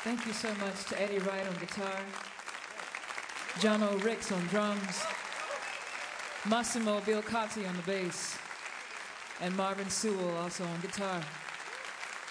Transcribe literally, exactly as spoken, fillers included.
Thank you so much to Eddie Wright on guitar, John O. Ricks on drums, Massimo Bielcati on the bass, and Marvin Sewell also on guitar.